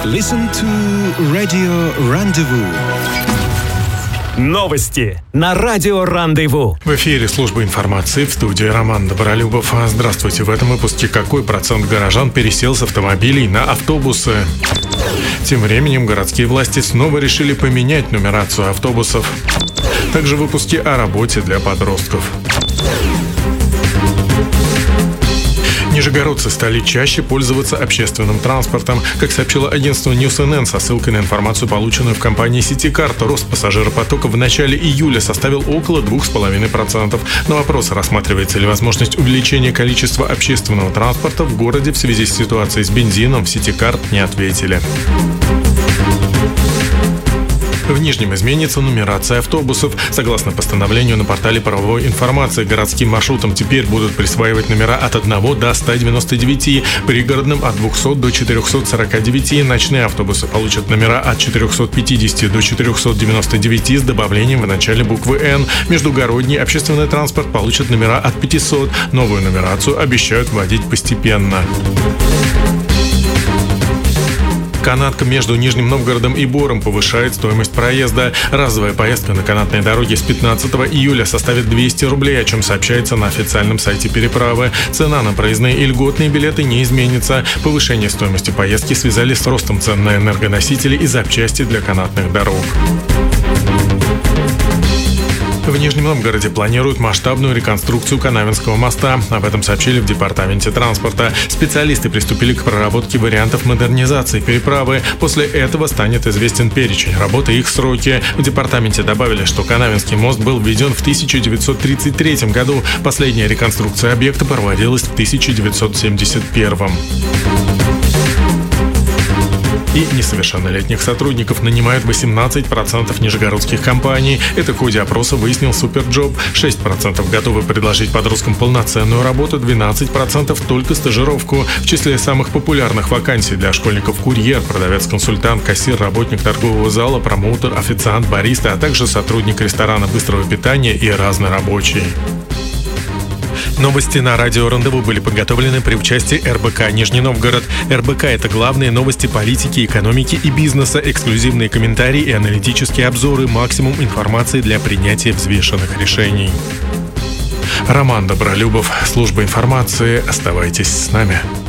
Listen to Radio Rendezvous. Новости на радио Рандеву. В эфире служба информации, в студии Роман Добролюбов. Здравствуйте. В этом выпуске: какой процент горожан пересел с автомобилей на автобусы? Тем временем городские власти снова решили поменять нумерацию автобусов. Также выпуски о работе для подростков. Нижегородцы стали чаще пользоваться общественным транспортом. Как сообщило агентство NewsNN со ссылкой на информацию, полученную в компании Ситикарт, рост пассажиропотока в начале июля составил около 2,5%. На вопрос, рассматривается ли возможность увеличения количества общественного транспорта в городе в связи с ситуацией с бензином, в Ситикарт не ответили. В Нижнем изменится нумерация автобусов. Согласно постановлению на портале правовой информации, городским маршрутам теперь будут присваивать номера от 1 до 199, пригородным от 200 до 449, ночные автобусы получат номера от 450 до 499 с добавлением в начале буквы «Н». Междугородний общественный транспорт получит номера от 500. Новую нумерацию обещают вводить постепенно. Канатка между Нижним Новгородом и Бором повышает стоимость проезда. Разовая поездка на канатной дороге с 15 июля составит 200 рублей, о чем сообщается на официальном сайте переправы. Цена на проездные и льготные билеты не изменится. Повышение стоимости поездки связали с ростом цен на энергоносители и запчасти для канатных дорог. В Нижнем Новгороде планируют масштабную реконструкцию Канавинского моста. Об этом сообщили в департаменте транспорта. Специалисты приступили к проработке вариантов модернизации переправы. После этого станет известен перечень работы и их сроки. В департаменте добавили, что Канавинский мост был введен в 1933 году. Последняя реконструкция объекта проводилась в 1971. И несовершеннолетних сотрудников нанимают 18% нижегородских компаний. Это в ходе опроса выяснил Суперджоп. 6% готовы предложить подросткам полноценную работу, 12% только стажировку. В числе самых популярных вакансий для школьников: курьер, продавец-консультант, кассир, работник торгового зала, промоутер, официант, бариста, а также сотрудник ресторана быстрого питания и разнорабочий. Новости на радио Рандеву были подготовлены при участии РБК Нижний Новгород. РБК — это главные новости политики, экономики и бизнеса, эксклюзивные комментарии и аналитические обзоры, максимум информации для принятия взвешенных решений. Роман Добролюбов, служба информации. Оставайтесь с нами.